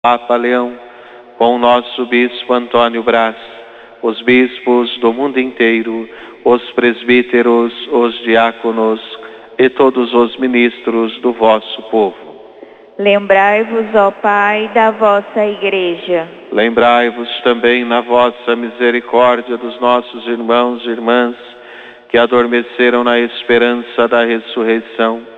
Papa Leão, com o nosso Bispo Antônio Brás, os bispos do mundo inteiro, os presbíteros, os diáconos e todos os ministros do vosso povo. Lembrai-vos, ó Pai, da vossa Igreja. Lembrai-vos também na vossa misericórdia dos nossos irmãos e irmãs que adormeceram na esperança da ressurreição